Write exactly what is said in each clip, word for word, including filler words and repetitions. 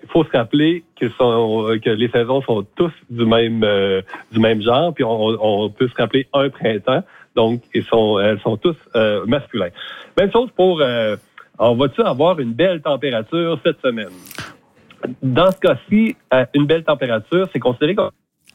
faut se rappeler que, sont, que les saisons sont tous du même euh, du même genre, puis on, on peut se rappeler un printemps, donc ils sont, elles sont tous euh, masculins. Même chose pour, euh, on va-tu avoir une belle température cette semaine? Dans ce cas-ci, euh, une belle température, c'est considéré comme...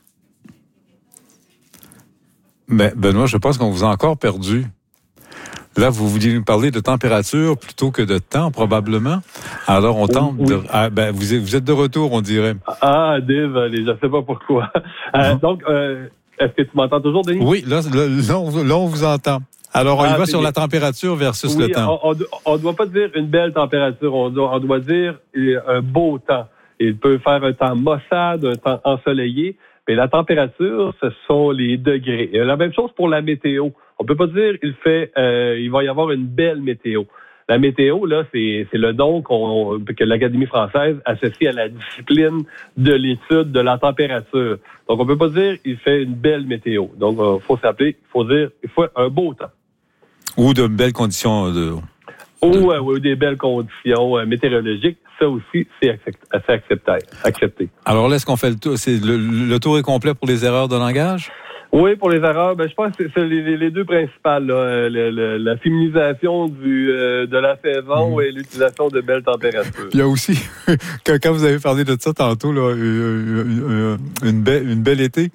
Ben, Benoît, je pense qu'on vous a encore perdu. Là, vous vouliez nous parler de température plutôt que de temps, probablement. Alors, on tente oui. de... Ah, ben, vous êtes, vous êtes de retour, on dirait. Ah, désolé, je ne sais pas pourquoi. Euh, Bon. donc, euh, est-ce que tu m'entends toujours, Denis? Oui, là, là, là, on, là, on vous entend. Alors, on ah, y va sur bien. la température versus oui, le temps. On ne doit pas dire une belle température, on doit, on doit dire un beau temps. Il peut faire un temps maussade, un temps ensoleillé, mais la température, ce sont les degrés. Et la même chose pour la météo. On peut pas dire il fait, euh, il va y avoir une belle météo. La météo, là, c'est, c'est le nom qu'on, que l'Académie française associe à la discipline de l'étude de la température. Donc, on peut pas dire il fait une belle météo. Donc, il euh, faut s'appeler, il faut dire il faut un beau temps. Ou de belles conditions de... Ou, euh, ou des belles conditions euh, météorologiques. Ça aussi, c'est assez accepté. accepté. Alors là, est-ce qu'on fait le tour? C'est le, le tour est complet pour les erreurs de langage? Oui, pour les erreurs, ben, je pense que c'est, c'est les, les deux principales. Là. Le, le, la féminisation du, euh, de la saison mmh. et l'utilisation de belles températures. Il y a aussi, quand vous avez parlé de ça tantôt, là, une, une, belle, une belle été,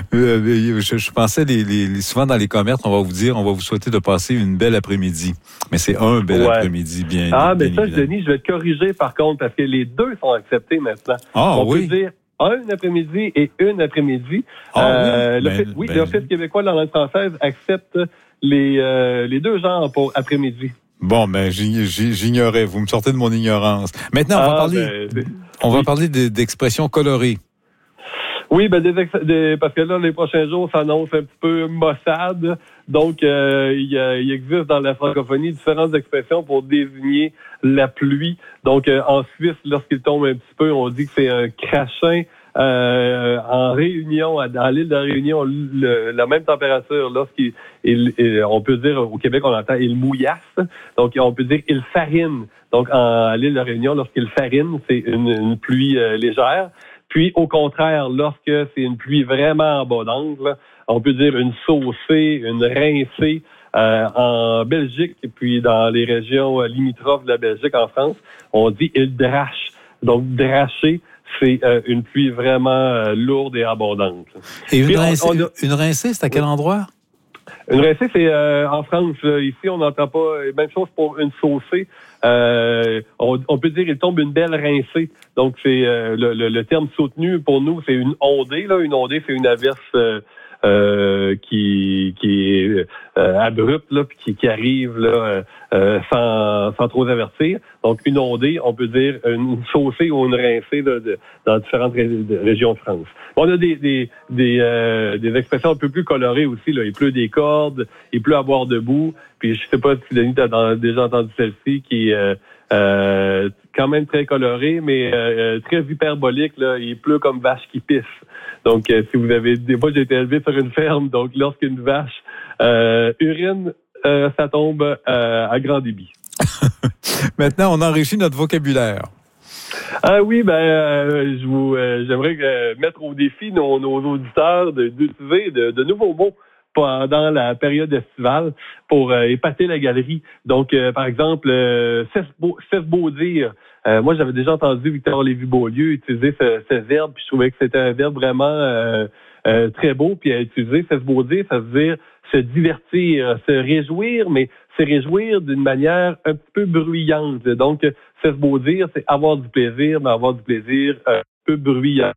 je, je pensais les, les, souvent dans les commerces, on va vous dire, on va vous souhaiter de passer une belle après-midi. Mais c'est un bel ouais. après-midi, bien Ah, mais bien ça, évidemment. Denis, je vais te corriger par contre, parce que les deux sont acceptés maintenant. Ah, on oui. peut dire un après-midi et une après-midi. Ah, euh, oui, l'Office, ben, oui, ben, l'Office québécois de la langue française accepte les, euh, les deux genres pour après-midi. Bon, ben j'ignorais. Vous me sortez de mon ignorance. Maintenant, on ah, va parler, ben, on oui. va parler d'expressions colorées. Oui, ben des, des, parce que là, les prochains jours s'annoncent un petit peu maussade. Donc, euh, il, il existe dans la francophonie différentes expressions pour désigner la pluie. Donc, euh, en Suisse, lorsqu'il tombe un petit peu, on dit que c'est un crachin. Euh, en Réunion, dans l'île de la Réunion, le, la même température, lorsqu'il, il, il, on peut dire, au Québec, on entend il mouillasse. Donc, on peut dire il farine. Donc, en, à l'île de la Réunion, lorsqu'il farine, c'est une, une pluie euh, légère. Puis, au contraire, lorsque c'est une pluie vraiment en bas d'angle, on peut dire une saucée, une rincée. Euh, en Belgique, et puis dans les régions limitrophes de la Belgique, en France, on dit il drache. Donc, dracher, c'est euh, une pluie vraiment euh, lourde et abondante. Et une, puis, rincée, on, on a... une rincée, c'est à quel endroit? Une rincée, c'est euh, en France. Là. Ici, on n'entend pas. Même chose pour une saucée. Euh, on, on peut dire il tombe une belle rincée. Donc, c'est euh, le, le, le terme soutenu pour nous, c'est une ondée. Là. Une ondée, c'est une averse euh, euh, qui, qui est euh, abrupte, là, puis qui, qui arrive là, euh, sans, sans trop avertir. Donc, une ondée, on peut dire une chaussée ou une rincée là, de, dans différentes ré- de régions de France. On a des, des, des, euh, des expressions un peu plus colorées aussi. Là. Il pleut des cordes, il pleut à boire debout. Puis, je sais pas si, Denis, tu as déjà entendu celle-ci, qui est euh, euh, quand même très colorée, mais euh, très hyperbolique. Là. Il pleut comme vache qui pisse. Donc, euh, si vous avez... Des fois, j'ai été élevé sur une ferme, donc lorsqu'une vache euh, urine, euh, ça tombe euh, à grand débit. Maintenant, on enrichit notre vocabulaire. Ah oui, ben, euh, je vous, euh, j'aimerais euh, mettre au défi nos, nos auditeurs de, d'utiliser de, de nouveaux mots pendant la période estivale pour euh, épater la galerie. Donc, euh, par exemple, euh, cesse-beau-dire. Euh, moi, j'avais déjà entendu Victor Lévy-Beaulieu utiliser ce, ce verbe, puis je trouvais que c'était un verbe vraiment euh, euh, très beau. Puis à utiliser cesse-beau-dire, ça veut dire se divertir, se réjouir, mais se réjouir d'une manière un petit peu bruyante. Donc, cesse-beau-dire, c'est avoir du plaisir, mais avoir du plaisir un peu bruyant.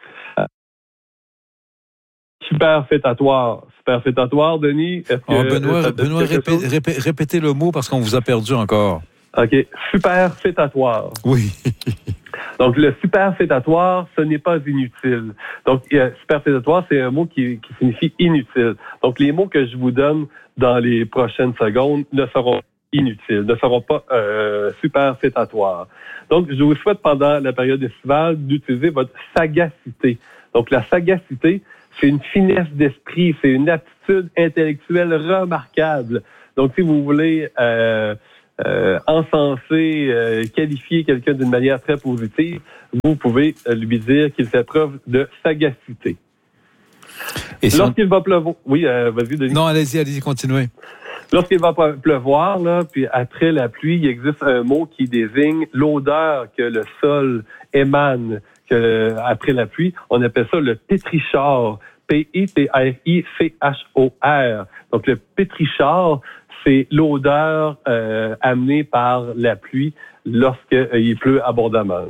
Superfétatoire. Superfétatoire, Denis. Est-ce que oh, Benoît, Benoît répé, répé, répétez le mot parce qu'on vous a perdu encore. OK. Superfétatoire. Oui. Donc, le superfétatoire, ce n'est pas inutile. Donc, euh, superfétatoire, c'est un mot qui, qui signifie inutile. Donc, les mots que je vous donne dans les prochaines secondes ne seront inutiles, ne seront pas euh, superfétatoires. Donc, je vous souhaite pendant la période estivale d'utiliser votre sagacité. Donc, la sagacité, c'est une finesse d'esprit, c'est une aptitude intellectuelle remarquable. Donc, si vous voulez euh, euh, encenser, euh, qualifier quelqu'un d'une manière très positive, vous pouvez lui dire qu'il fait preuve de sagacité. Et Lorsqu'il on... va pleuvoir... Oui, euh, vas-y, Denis. Non, allez-y, allez-y, continuez. Lorsqu'il va pleuvoir, là, puis après la pluie, il existe un mot qui désigne l'odeur que le sol émane que, après la pluie. On appelle ça le pétrichor. P I T R I C H O R. Donc, le pétrichor, c'est l'odeur euh, amenée par la pluie lorsqu'il euh, pleut abondamment.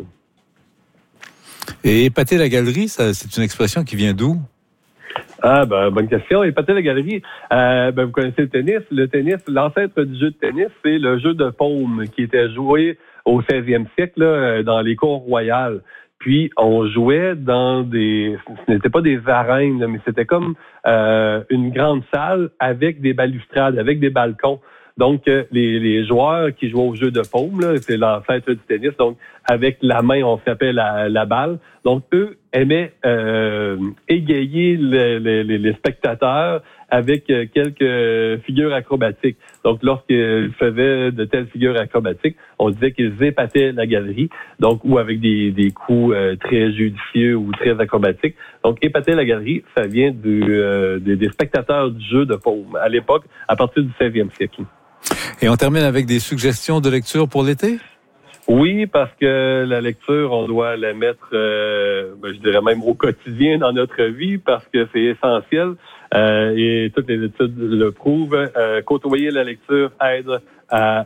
Et épater la galerie, ça, c'est une expression qui vient d'où? Ah, ben, bonne question. Épater la galerie, euh, ben, vous connaissez le tennis. Le tennis, l'ancêtre du jeu de tennis, c'est le jeu de paume qui était joué au seizième siècle là, dans les cours royales. Puis, on jouait dans des... Ce n'était pas des arènes, là, mais c'était comme euh, une grande salle avec des balustrades, avec des balcons. Donc, euh, les, les joueurs qui jouaient au jeu de paume, là, c'est l'ancêtre du tennis, donc avec la main, on frappait la, la balle. Donc, eux aimaient euh, égayer le, le, les, les spectateurs avec euh, quelques figures acrobatiques. Donc, lorsqu'ils faisaient de telles figures acrobatiques, on disait qu'ils épataient la galerie, donc ou avec des, des coups euh, très judicieux ou très acrobatiques. Donc, épater la galerie, ça vient du, euh, des, des spectateurs du jeu de paume, à l'époque, à partir du seizième siècle. Et on termine avec des suggestions de lecture pour l'été? Oui, parce que la lecture, on doit la mettre, euh, ben, je dirais même au quotidien dans notre vie, parce que c'est essentiel. Euh, et toutes les études le prouvent. Euh, côtoyer la lecture aide à...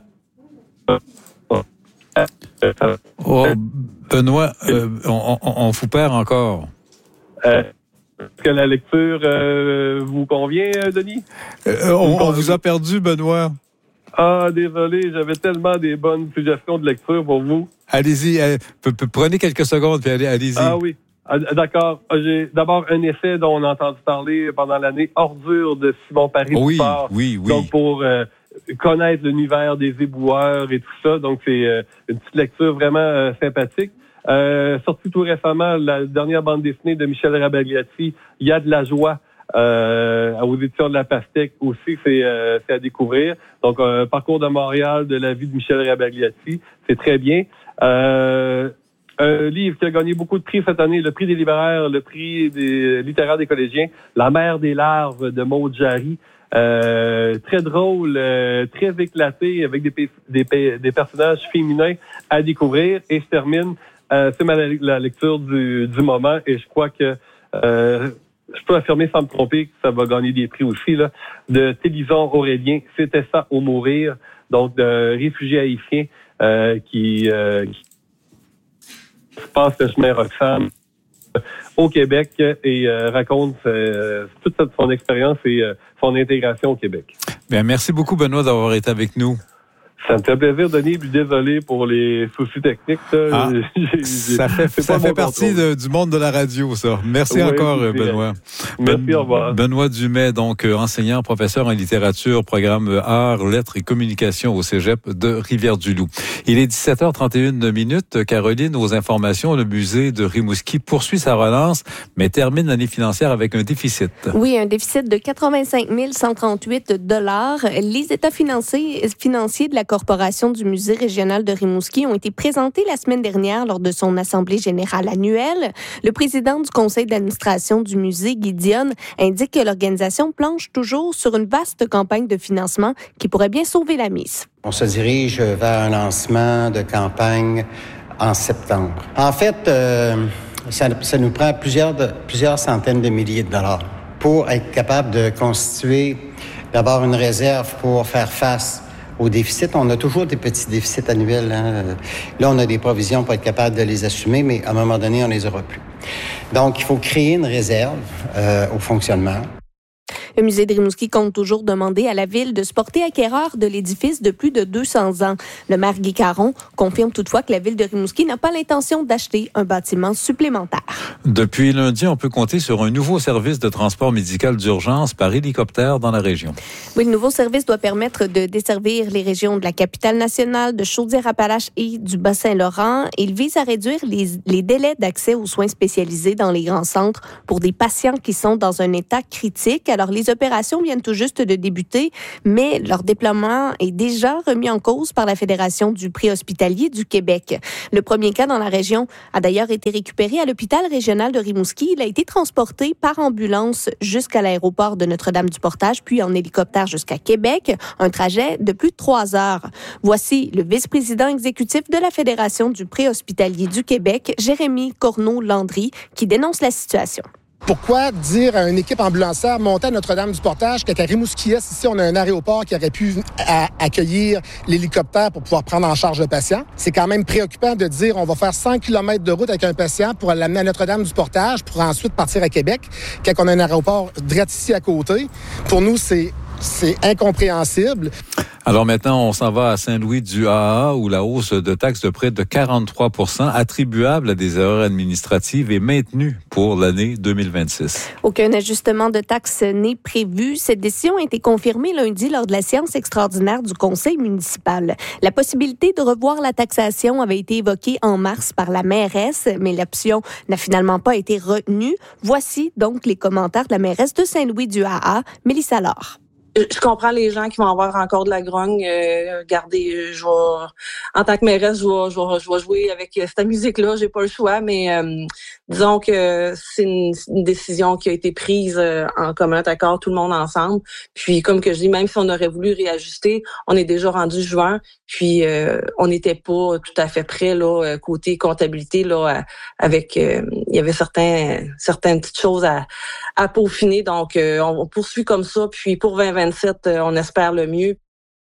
Oh, Benoît, euh, on, on, on vous perd encore. Euh, est-ce que la lecture euh, vous convient, Denis? Euh, on, on vous a perdu, Benoît. Ah, désolé, j'avais tellement des bonnes suggestions de lecture pour vous. Allez-y, euh, prenez quelques secondes, puis allez, allez-y. Ah oui, ah, d'accord. J'ai d'abord un essai dont on a entendu parler pendant l'année, Ordure de Simon Paris. Oui, oui, oui. Donc, pour euh, connaître l'univers des éboueurs et tout ça. Donc, c'est euh, une petite lecture vraiment euh, sympathique. Euh, sorti tout récemment, la dernière bande dessinée de Michel Rabagliati, Il y a de la joie. Euh, aux éditions de la Pastèque aussi, c'est, euh, c'est à découvrir. Donc, un parcours de Montréal de la vie de Michel Rabagliati, c'est très bien. Euh, un livre qui a gagné beaucoup de prix cette année, le prix des libraires, le prix des littéraires des collégiens, La mer des larves de Maud Jarry. Euh, très drôle, euh, très éclaté, avec des, des, des personnages féminins à découvrir. Et je termine, euh, c'est ma, la lecture du, du moment, et je crois que euh, je peux affirmer sans me tromper que ça va gagner des prix aussi, là, de Télison Aurélien, C'était ça au mourir, donc de réfugiés haïtiens euh, qui, euh, qui passe le chemin Roxane au Québec et euh, raconte euh, toute son expérience et euh, son intégration au Québec. Bien, merci beaucoup, Benoît, d'avoir été avec nous. Ça me fait plaisir, Denis, puis désolé pour les soucis techniques. Ça, ah, j'ai, j'ai, ça fait, ça fait partie de, du monde de la radio, ça. Merci oui, encore, oui, Benoît. Merci, ben, au revoir. Benoît Dumais, donc enseignant, professeur en littérature, programme Arts, Lettres et Communication au Cégep de Rivière-du-Loup. Il est dix-sept heures trente et une minutes. Caroline, aux informations, le musée de Rimouski poursuit sa relance, mais termine l'année financière avec un déficit. Oui, un déficit de quatre-vingt-cinq mille cent trente-huit dollars. Les états financiers, financiers de la Corporation du Musée régional de Rimouski ont été présentés la semaine dernière lors de son assemblée générale annuelle. Le président du conseil d'administration du musée, Guy Dionne, indique que l'organisation planche toujours sur une vaste campagne de financement qui pourrait bien sauver la mise. On se dirige vers un lancement de campagne en septembre. En fait, euh, ça, ça nous prend plusieurs, de, plusieurs centaines de milliers de dollars pour être capable de constituer d'abord une réserve pour faire face au déficit. On a toujours des petits déficits annuels. Hein. Là, on a des provisions pour être capable de les assumer, mais à un moment donné, on les aura plus. Donc, il faut créer une réserve euh, au fonctionnement. Le musée de Rimouski compte toujours demander à la ville de se porter acquéreur de l'édifice de plus de deux cents ans. Le maire Guy Caron confirme toutefois que la ville de Rimouski n'a pas l'intention d'acheter un bâtiment supplémentaire. Depuis lundi, on peut compter sur un nouveau service de transport médical d'urgence par hélicoptère dans la région. Oui, le nouveau service doit permettre de desservir les régions de la capitale nationale, de Chaudière-Appalaches et du Bas-Saint-Laurent. Il vise à réduire les, les délais d'accès aux soins spécialisés dans les grands centres pour des patients qui sont dans un état critique. Alors, les Les opérations viennent tout juste de débuter, mais leur déploiement est déjà remis en cause par la Fédération du préhospitalier du Québec. Le premier cas dans la région a d'ailleurs été récupéré à l'hôpital régional de Rimouski. Il a été transporté par ambulance jusqu'à l'aéroport de Notre-Dame-du-Portage, puis en hélicoptère jusqu'à Québec, un trajet de plus de trois heures. Voici le vice-président exécutif de la Fédération du préhospitalier du Québec, Jérémy Corneau-Landry, qui dénonce la situation. Pourquoi dire à une équipe ambulancière monter à Notre-Dame-du-Portage qu'à Rimouski-Est, ici, on a un aéroport qui aurait pu à, accueillir l'hélicoptère pour pouvoir prendre en charge le patient? C'est quand même préoccupant de dire on va faire cent kilomètres de route avec un patient pour l'amener à Notre-Dame-du-Portage pour ensuite partir à Québec quand on a un aéroport direct ici à côté. Pour nous, c'est C'est incompréhensible. Alors maintenant, on s'en va à Saint-Louis-du-A A où la hausse de taxes de près de quarante-trois pour cent attribuable à des erreurs administratives est maintenue pour l'année deux mille vingt-six. Aucun ajustement de taxes n'est prévu. Cette décision a été confirmée lundi lors de la séance extraordinaire du conseil municipal. La possibilité de revoir la taxation avait été évoquée en mars par la mairesse, mais l'option n'a finalement pas été retenue. Voici donc les commentaires de la mairesse de Saint-Louis-du-A A, Mélissa Laure. Je comprends les gens qui vont avoir encore de la grogne. Euh, regardez, je vais, en tant que mairesse, je vais, je vais, je vais jouer avec cette musique-là. J'ai pas le choix, mais euh, disons que c'est une, une décision qui a été prise euh, en commun accord, tout le monde ensemble. Puis, comme que je dis, même si on aurait voulu réajuster, on est déjà rendu juin. Puis, euh, on n'était pas tout à fait prêt là côté comptabilité là, avec. Euh, il y avait certains, certaines petites choses à, à peaufiner. Donc, euh, on poursuit comme ça. Puis, pour vingt vingt-sept, euh, on espère le mieux.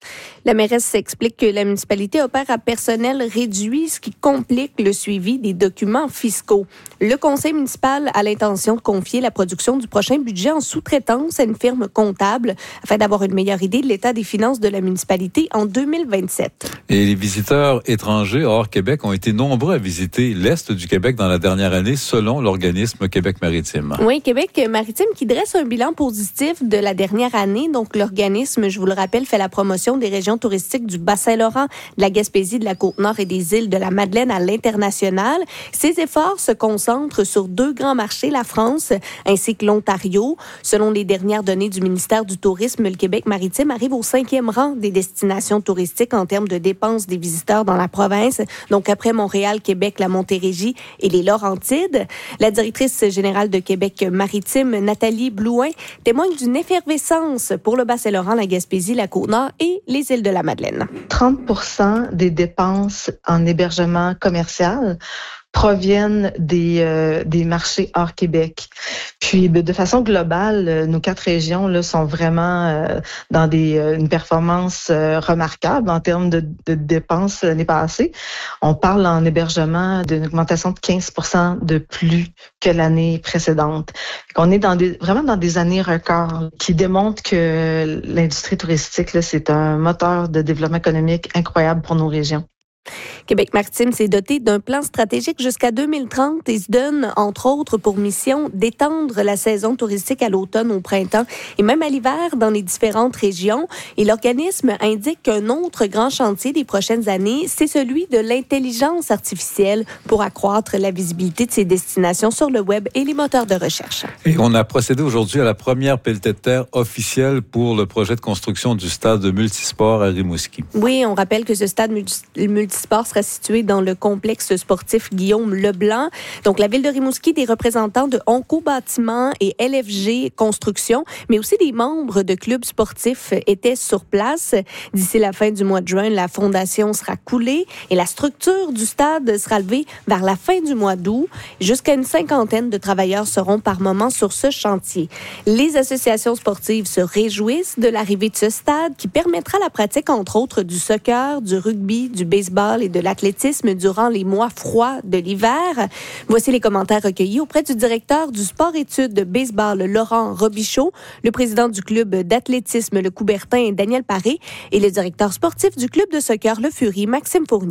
La mairesse explique que la municipalité opère à personnel réduit, ce qui complique le suivi des documents fiscaux. Le conseil municipal a l'intention de confier la production du prochain budget en sous-traitance à une firme comptable afin d'avoir une meilleure idée de l'état des finances de la municipalité en deux mille vingt-sept. Et les visiteurs étrangers hors Québec ont été nombreux à visiter l'Est du Québec dans la dernière année, selon l'organisme Québec Maritime. Oui, Québec Maritime qui dresse un bilan positif de la dernière année. Donc, l'organisme, je vous le rappelle, fait la promotion des régions touristiques du Bas-Saint-Laurent, de la Gaspésie, de la Côte-Nord et des îles de la Madeleine à l'international. Ces efforts se concentrent sur deux grands marchés, la France ainsi que l'Ontario. Selon les dernières données du ministère du Tourisme, le Québec Maritime arrive au cinquième rang des destinations touristiques en termes de dépenses des visiteurs dans la province. Donc, après Montréal, Québec, la Montérégie et les Laurentides. La directrice générale de Québec Maritime, Nathalie Blouin, témoigne d'une effervescence pour le Bas-Saint-Laurent, la Gaspésie, la Côte-Nord et les îles de la Madeleine. trente pour cent des dépenses en hébergement commercial proviennent des euh, des marchés hors Québec. Puis de façon globale, nos quatre régions là sont vraiment euh, dans des euh, une performance euh, remarquable en termes de, de dépenses l'année passée. On parle en hébergement d'une augmentation de quinze pour cent de plus que l'année précédente. On est dans des vraiment dans des années records qui démontrent que l'industrie touristique là, c'est un moteur de développement économique incroyable pour nos régions. Québec Maritime s'est doté d'un plan stratégique jusqu'à deux mille trente et se donne, entre autres, pour mission d'étendre la saison touristique à l'automne, au printemps et même à l'hiver dans les différentes régions. Et l'organisme indique qu'un autre grand chantier des prochaines années, c'est celui de l'intelligence artificielle pour accroître la visibilité de ces destinations sur le web et les moteurs de recherche. Et on a procédé aujourd'hui à la première pelletée de terre officielle pour le projet de construction du stade multisport à Rimouski. Oui, on rappelle que ce stade multisport sera situé dans le complexe sportif Guillaume Leblanc. Donc, la ville de Rimouski, des représentants de Onco Bâtiment et L F G Construction, mais aussi des membres de clubs sportifs étaient sur place. D'ici la fin du mois de juin, la fondation sera coulée et la structure du stade sera levée vers la fin du mois d'août. Jusqu'à une cinquantaine de travailleurs seront par moment sur ce chantier. Les associations sportives se réjouissent de l'arrivée de ce stade qui permettra la pratique, entre autres, du soccer, du rugby, du baseball et de l'athlétisme durant les mois froids de l'hiver. Voici les commentaires recueillis auprès du directeur du sport-études de baseball, Laurent Robichaud, le président du club d'athlétisme, le Coubertin, Daniel Paré, et le directeur sportif du club de soccer, le Fury, Maxime Fournier.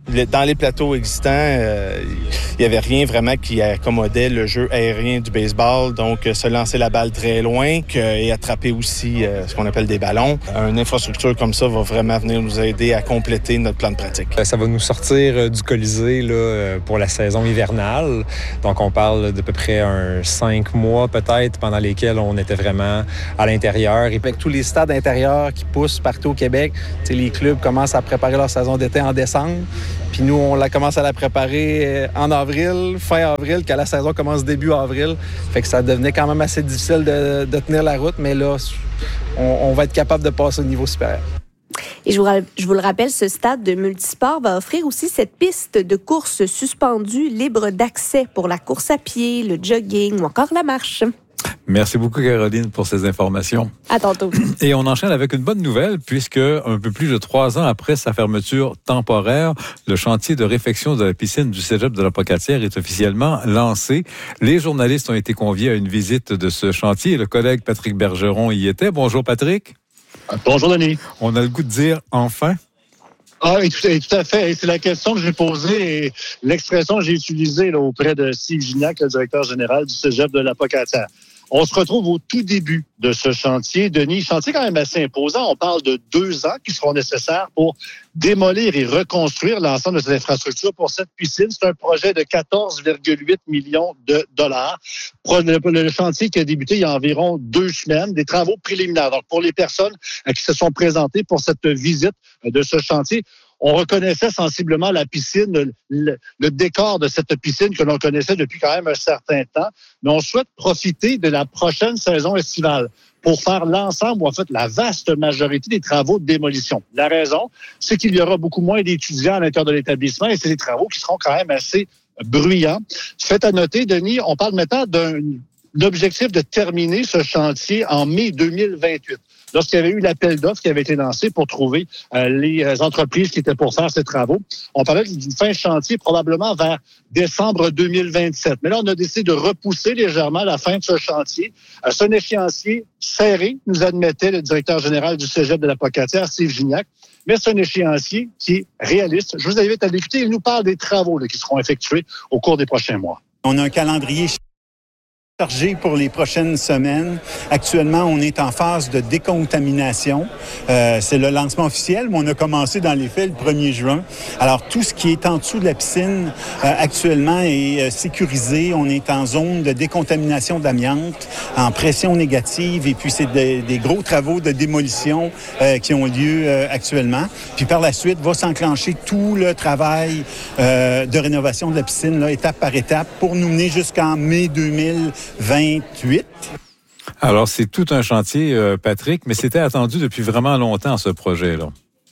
Dans les plateaux existants, euh, il n'y avait rien vraiment qui accommodait le jeu aérien du baseball. Donc, se lancer la balle très loin que, et attraper aussi euh, ce qu'on appelle des ballons. Une infrastructure comme ça va vraiment venir nous aider à compléter notre plan de pratique. Ça va nous sortir du Colisée là, pour la saison hivernale. Donc, on parle d'à peu près un cinq mois peut-être pendant lesquels on était vraiment à l'intérieur. Et avec tous les stades intérieurs qui poussent partout au Québec, les clubs commencent à préparer leur saison d'été en décembre. Puis nous, on la commence à la préparer en avril, fin avril, quand la saison commence début avril. Fait que ça devenait quand même assez difficile de, de tenir la route, mais là, on, on va être capable de passer au niveau supérieur. Et je vous, je vous le rappelle, ce stade de multisport va offrir aussi cette piste de course suspendue libre d'accès pour la course à pied, le jogging ou encore la marche. Merci beaucoup, Caroline, pour ces informations. À tantôt. Et on enchaîne avec une bonne nouvelle, puisque un peu plus de trois ans après sa fermeture temporaire, le chantier de réfection de la piscine du Cégep de la Pocatière est officiellement lancé. Les journalistes ont été conviés à une visite de ce chantier. Le collègue Patrick Bergeron y était. Bonjour, Patrick. Bonjour, Denis. On a le goût de dire « enfin ». Ah oui, tout, tout à fait. Et c'est la question que j'ai posée et l'expression que j'ai utilisée là, auprès de Steve Gignac, le directeur général du Cégep de la Pocatière. On se retrouve au tout début de ce chantier, Denis. Chantier quand même assez imposant. On parle de deux ans qui seront nécessaires pour démolir et reconstruire l'ensemble de cette infrastructure pour cette piscine. C'est un projet de quatorze virgule huit millions de dollars. Le chantier qui a débuté il y a environ deux semaines, des travaux préliminaires. Donc, pour les personnes qui se sont présentées pour cette visite de ce chantier, on reconnaissait sensiblement la piscine, le, le décor de cette piscine que l'on connaissait depuis quand même un certain temps. Mais on souhaite profiter de la prochaine saison estivale pour faire l'ensemble, ou en fait la vaste majorité des travaux de démolition. La raison, c'est qu'il y aura beaucoup moins d'étudiants à l'intérieur de l'établissement et c'est des travaux qui seront quand même assez bruyants. Fait à noter, Denis, on parle maintenant d'un objectif de terminer ce chantier en mai deux mille vingt-huit. Lorsqu'il y avait eu l'appel d'offres qui avait été lancé pour trouver euh, les entreprises qui étaient pour faire ces travaux, on parlait d'une fin de chantier probablement vers décembre deux mille vingt-sept. Mais là, on a décidé de repousser légèrement la fin de ce chantier. Euh, c'est un échéancier serré, nous admettait le directeur général du Cégep de la Pocatière, Steve Gignac. Mais c'est un échéancier qui est réaliste. Je vous invite à l'écouter. Il nous parle des travaux là, qui seront effectués au cours des prochains mois. On a un calendrier chargé pour les prochaines semaines. Actuellement, on est en phase de décontamination. Euh, c'est le lancement officiel, mais on a commencé dans les faits le premier juin. Alors, tout ce qui est en dessous de la piscine euh, actuellement est euh, sécurisé. On est en zone de décontamination d'amiante, en pression négative, et puis c'est de, des gros travaux de démolition euh, qui ont lieu euh, actuellement. Puis par la suite, va s'enclencher tout le travail euh, de rénovation de la piscine, là, étape par étape, pour nous mener jusqu'en mai deux mille vingt-huit. Alors, c'est tout un chantier, euh, Patrick, mais c'était attendu depuis vraiment longtemps, ce projet-là.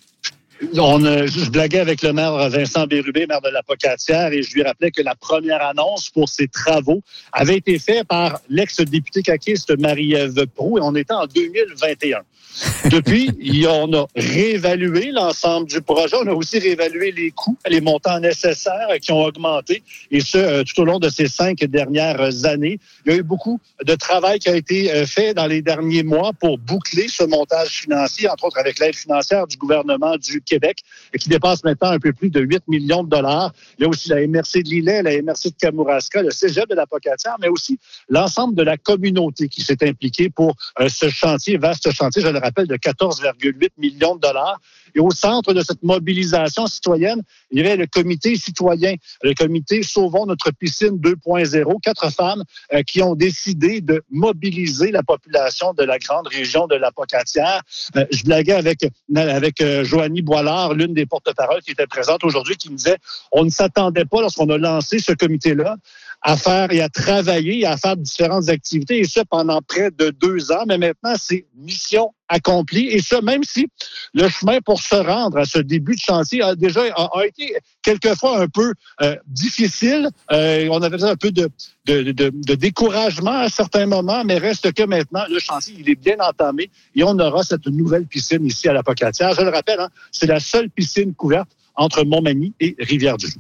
On, euh, je blaguais avec le maire Vincent Bérubé, maire de la Pocatière, et je lui rappelais que la première annonce pour ces travaux avait été faite par l'ex-député caquiste Marie-Ève Proulx, et on était en deux mille vingt et un. Depuis, on a réévalué l'ensemble du projet. On a aussi réévalué les coûts, les montants nécessaires qui ont augmenté, et ce, tout au long de ces cinq dernières années. Il y a eu beaucoup de travail qui a été fait dans les derniers mois pour boucler ce montage financier, entre autres avec l'aide financière du gouvernement du Québec, qui dépasse maintenant un peu plus de huit millions de dollars. Il y a aussi la M R C de Lillet, la M R C de Kamouraska, le Cégep de la Pocatière, mais aussi l'ensemble de la communauté qui s'est impliquée pour euh, ce chantier, vaste chantier, je le rappelle, de quatorze virgule huit millions de dollars. Et au centre de cette mobilisation citoyenne, il y avait le comité citoyen, le comité Sauvons notre piscine deux point zéro, quatre femmes euh, qui ont décidé de mobiliser la population de la grande région de la Pocatière. Euh, je blaguais avec, avec euh, Joanie Boilard, l'une des porte-paroles qui était présente aujourd'hui, qui me disait on ne s'attendait pas, lorsqu'on a lancé ce comité-là, à faire et à travailler et à faire différentes activités, et ça pendant près de deux ans. Mais maintenant, c'est mission accomplie. Et ça, même si le chemin pour se rendre à ce début de chantier a déjà a, a été quelquefois un peu euh, difficile. Euh, on avait un peu de, de, de, de découragement à certains moments, mais reste que maintenant, le chantier, il est bien entamé et on aura cette nouvelle piscine ici à la Pocatière. Je le rappelle, hein, c'est la seule piscine couverte entre Montmagny et Rivière-du-Loup.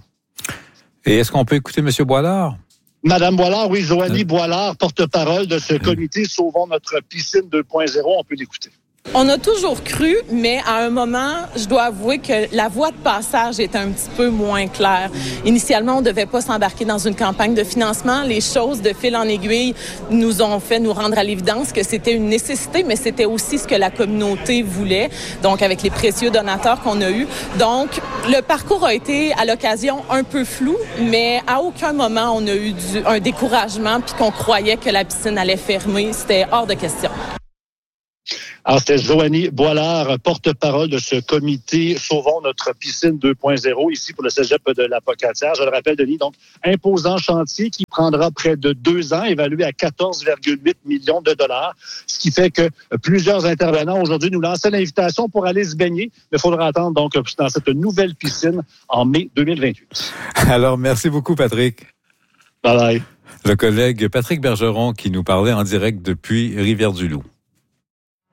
Et est-ce qu'on peut écouter M. Boilard? Madame Boilard, oui, Joanie Boilard, porte-parole de ce comité Sauvons notre piscine deux point zéro. On peut l'écouter. On a toujours cru, mais à un moment, je dois avouer que la voie de passage est un petit peu moins claire. Initialement, on ne devait pas s'embarquer dans une campagne de financement. Les choses, de fil en aiguille, nous ont fait nous rendre à l'évidence que c'était une nécessité, mais c'était aussi ce que la communauté voulait, donc avec les précieux donateurs qu'on a eus. Donc, le parcours a été, à l'occasion, un peu flou, mais à aucun moment, on a eu du, un découragement puis qu'on croyait que la piscine allait fermer. C'était hors de question. Alors, c'était Joanie Boilard, porte-parole de ce comité Sauvons notre piscine deux point zéro, ici pour le cégep de la Pocatière. Je le rappelle, Denis, donc, imposant chantier qui prendra près de deux ans, évalué à quatorze virgule huit millions de dollars, ce qui fait que plusieurs intervenants aujourd'hui nous lançaient l'invitation pour aller se baigner, mais il faudra attendre donc dans cette nouvelle piscine en mai deux mille vingt-huit. Alors, merci beaucoup, Patrick. Bye bye. Le collègue Patrick Bergeron qui nous parlait en direct depuis Rivière-du-Loup.